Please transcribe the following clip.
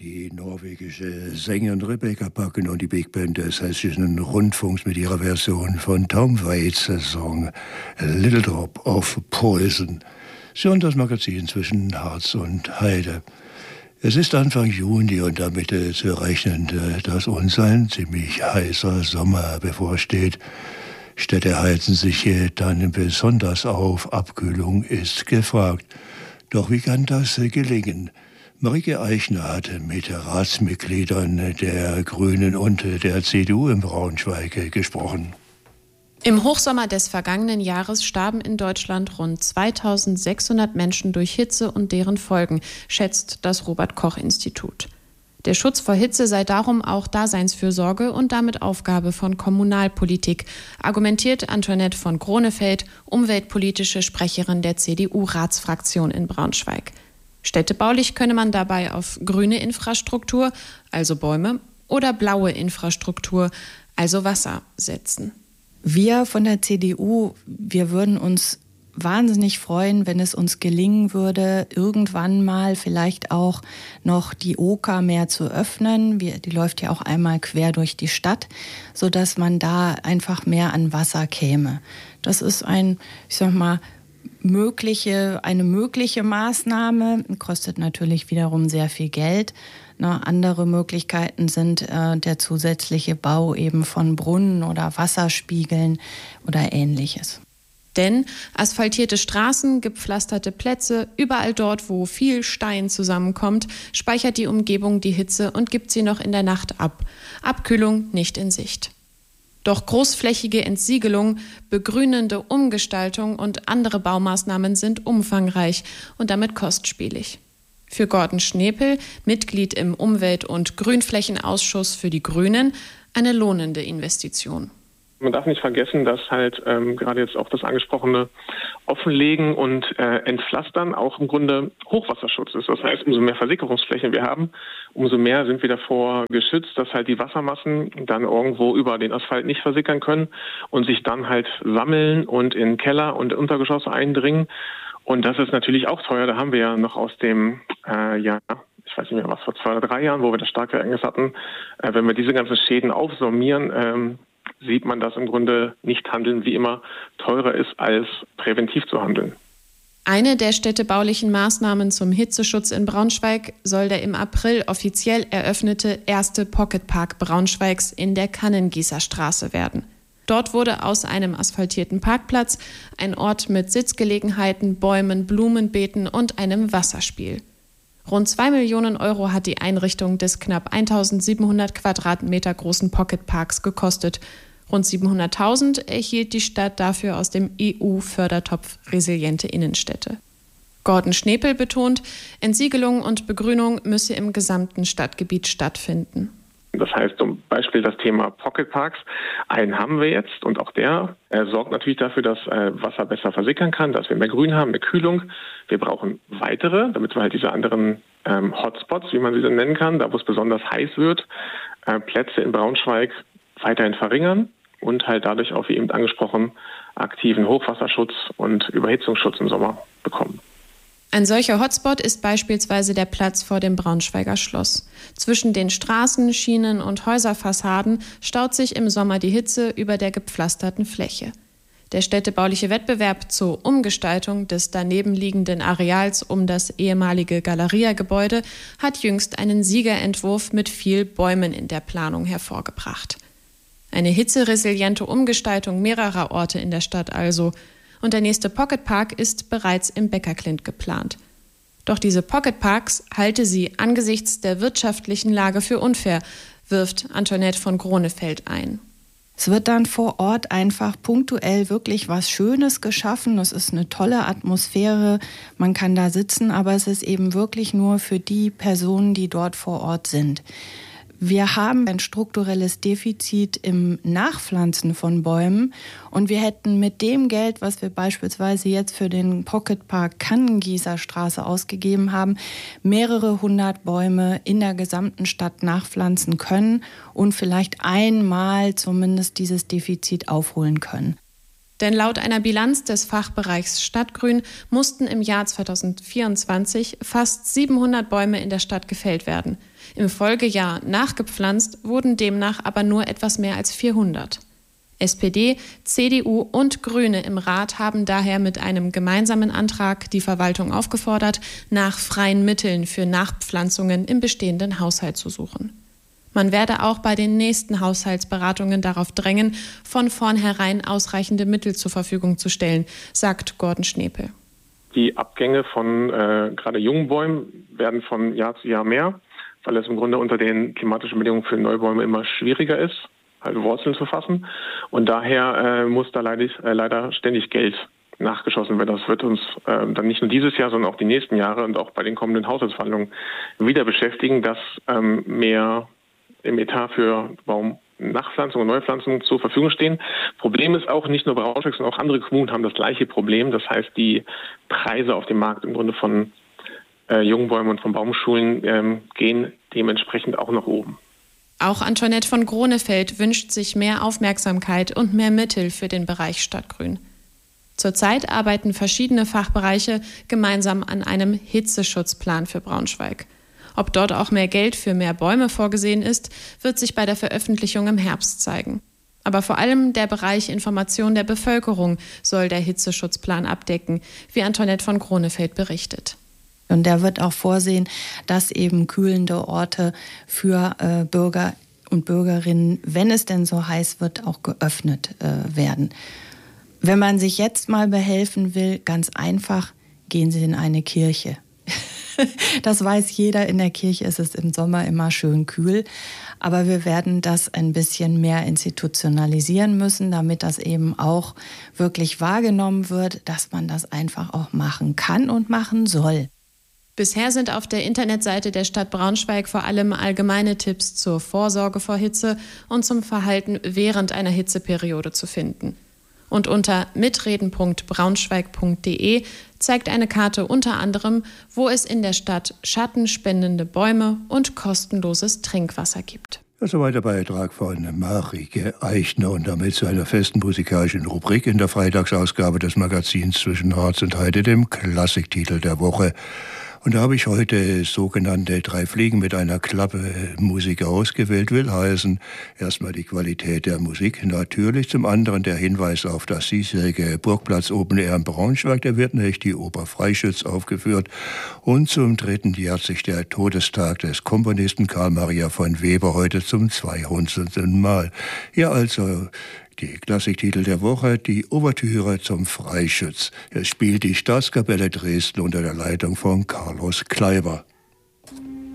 Die norwegische Sängerin Rebecca Bakken und die Big Band des Hessischen Rundfunks mit ihrer Version von Tom Waits Song A Little Drop of Poison. Sie das Magazin zwischen Harz und Heide. Es ist Anfang Juni und damit zu rechnen, dass uns ein ziemlich heißer Sommer bevorsteht. Städte heizen sich dann besonders auf. Abkühlung ist gefragt. Doch wie kann das gelingen? Marike Eichner hat mit Ratsmitgliedern der Grünen und der CDU in Braunschweig gesprochen. Im Hochsommer des vergangenen Jahres starben in Deutschland rund 2600 Menschen durch Hitze und deren Folgen, schätzt das Robert-Koch-Institut. Der Schutz vor Hitze sei darum auch Daseinsfürsorge und damit Aufgabe von Kommunalpolitik, argumentiert Antoinette von Gronefeld, umweltpolitische Sprecherin der CDU-Ratsfraktion in Braunschweig. Städtebaulich könne man dabei auf grüne Infrastruktur, also Bäume, oder blaue Infrastruktur, also Wasser, setzen. Wir von der CDU, wir würden uns wahnsinnig freuen, wenn es uns gelingen würde, irgendwann mal vielleicht auch noch die Oker mehr zu öffnen. Die läuft ja auch einmal quer durch die Stadt, sodass man da einfach mehr an Wasser käme. Das ist eine mögliche Maßnahme, kostet natürlich wiederum sehr viel Geld. Andere Möglichkeiten sind der zusätzliche Bau eben von Brunnen oder Wasserspiegeln oder Ähnliches. Denn asphaltierte Straßen, gepflasterte Plätze, überall dort, wo viel Stein zusammenkommt, speichert die Umgebung die Hitze und gibt sie noch in der Nacht ab. Abkühlung nicht in Sicht. Doch großflächige Entsiegelung, begrünende Umgestaltung und andere Baumaßnahmen sind umfangreich und damit kostspielig. Für Gordon Schnepel, Mitglied im Umwelt- und Grünflächenausschuss für die Grünen, eine lohnende Investition. Man darf nicht vergessen, dass gerade jetzt auch das angesprochene Offenlegen und Entpflastern auch im Grunde Hochwasserschutz ist. Das heißt, umso mehr Versickerungsflächen wir haben, umso mehr sind wir davor geschützt, dass halt die Wassermassen dann irgendwo über den Asphalt nicht versickern können und sich dann halt sammeln und in Keller und Untergeschosse eindringen. Und das ist natürlich auch teuer. Da haben wir ja noch aus dem ich weiß nicht mehr was, vor 2 oder 3 Jahren, wo wir das starke Ereignis hatten. Wenn wir diese ganzen Schäden aufsummieren, sieht man, dass im Grunde nicht handeln wie immer teurer ist, als präventiv zu handeln. Eine der städtebaulichen Maßnahmen zum Hitzeschutz in Braunschweig soll der im April offiziell eröffnete erste Pocketpark Braunschweigs in der Kannengießerstraße werden. Dort wurde aus einem asphaltierten Parkplatz ein Ort mit Sitzgelegenheiten, Bäumen, Blumenbeeten und einem Wasserspiel. Rund 2 Millionen Euro hat die Einrichtung des knapp 1700 Quadratmeter großen Pocketparks gekostet. Rund 700.000 erhielt die Stadt dafür aus dem EU-Fördertopf Resiliente Innenstädte. Gordon Schnepel betont, Entsiegelung und Begrünung müsse im gesamten Stadtgebiet stattfinden. Das heißt zum Beispiel das Thema Pocketparks. Einen haben wir jetzt und auch der sorgt natürlich dafür, dass Wasser besser versickern kann, dass wir mehr Grün haben, mehr Kühlung. Wir brauchen weitere, damit wir halt diese anderen Hotspots, wie man sie dann nennen kann, da wo es besonders heiß wird, Plätze in Braunschweig weiterhin verringern und halt dadurch auch, wie eben angesprochen, aktiven Hochwasserschutz und Überhitzungsschutz im Sommer bekommen. Ein solcher Hotspot ist beispielsweise der Platz vor dem Braunschweiger Schloss. Zwischen den Straßen, Schienen und Häuserfassaden staut sich im Sommer die Hitze über der gepflasterten Fläche. Der städtebauliche Wettbewerb zur Umgestaltung des daneben liegenden Areals um das ehemalige Galeria-Gebäude hat jüngst einen Siegerentwurf mit viel Bäumen in der Planung hervorgebracht. Eine hitzeresiliente Umgestaltung mehrerer Orte in der Stadt also. Und der nächste Pocketpark ist bereits im Beckerklint geplant. Doch diese Pocketparks halte sie angesichts der wirtschaftlichen Lage für unfair, wirft Antoinette von Gronefeld ein. Es wird dann vor Ort einfach punktuell wirklich was Schönes geschaffen. Es ist eine tolle Atmosphäre, man kann da sitzen, aber es ist eben wirklich nur für die Personen, die dort vor Ort sind. Wir haben ein strukturelles Defizit im Nachpflanzen von Bäumen und wir hätten mit dem Geld, was wir beispielsweise jetzt für den Pocketpark Kannengießerstraße ausgegeben haben, mehrere 100 Bäume in der gesamten Stadt nachpflanzen können und vielleicht einmal zumindest dieses Defizit aufholen können. Denn laut einer Bilanz des Fachbereichs Stadtgrün mussten im Jahr 2024 fast 700 Bäume in der Stadt gefällt werden. Im Folgejahr nachgepflanzt wurden demnach aber nur etwas mehr als 400. SPD, CDU und Grüne im Rat haben daher mit einem gemeinsamen Antrag die Verwaltung aufgefordert, nach freien Mitteln für Nachpflanzungen im bestehenden Haushalt zu suchen. Man werde auch bei den nächsten Haushaltsberatungen darauf drängen, von vornherein ausreichende Mittel zur Verfügung zu stellen, sagt Gordon Schnepel. Die Abgänge von gerade jungen Bäumen werden von Jahr zu Jahr mehr, weil es im Grunde unter den klimatischen Bedingungen für Neubäume immer schwieriger ist, also Wurzeln zu fassen. Und daher muss da leider ständig Geld nachgeschossen werden. Das wird uns dann nicht nur dieses Jahr, sondern auch die nächsten Jahre und auch bei den kommenden Haushaltsverhandlungen wieder beschäftigen, dass mehr im Etat für Baumnachpflanzung und Neupflanzung zur Verfügung stehen. Problem ist auch, nicht nur Braunschweig, sondern auch andere Kommunen haben das gleiche Problem. Das heißt, die Preise auf dem Markt im Grunde von jungen Bäumen und von Baumschulen gehen dementsprechend auch nach oben. Auch Antoinette von Gronefeld wünscht sich mehr Aufmerksamkeit und mehr Mittel für den Bereich Stadtgrün. Zurzeit arbeiten verschiedene Fachbereiche gemeinsam an einem Hitzeschutzplan für Braunschweig. Ob dort auch mehr Geld für mehr Bäume vorgesehen ist, wird sich bei der Veröffentlichung im Herbst zeigen. Aber vor allem der Bereich Information der Bevölkerung soll der Hitzeschutzplan abdecken, wie Antoinette von Gronefeld berichtet. Und der wird auch vorsehen, dass eben kühlende Orte für Bürger und Bürgerinnen, wenn es denn so heiß wird, auch geöffnet werden. Wenn man sich jetzt mal behelfen will, ganz einfach, gehen Sie in eine Kirche. Das weiß jeder, in der Kirche ist es im Sommer immer schön kühl. Aber wir werden das ein bisschen mehr institutionalisieren müssen, damit das eben auch wirklich wahrgenommen wird, dass man das einfach auch machen kann und machen soll. Bisher sind auf der Internetseite der Stadt Braunschweig vor allem allgemeine Tipps zur Vorsorge vor Hitze und zum Verhalten während einer Hitzeperiode zu finden. Und unter mitreden.braunschweig.de zeigt eine Karte unter anderem, wo es in der Stadt schattenspendende Bäume und kostenloses Trinkwasser gibt. Das war der Beitrag von Marike Eichner und damit zu einer festen musikalischen Rubrik in der Freitagsausgabe des Magazins Zwischen Harz und Heide, dem Klassiktitel der Woche. Und da habe ich heute sogenannte 3 Fliegen mit einer Klappe Musik ausgewählt, will heißen, erstmal die Qualität der Musik natürlich, zum anderen der Hinweis auf das diesjährige Burgplatz Open Air in Braunschweig, da wird nämlich die Oper Freischütz aufgeführt und zum dritten jährt sich der Todestag des Komponisten Karl Maria von Weber heute zum 200. Mal. Ja, also die Klassiktitel der Woche, die Ouvertüre zum Freischütz. Es spielt die Staatskapelle Dresden unter der Leitung von Carlos Kleiber.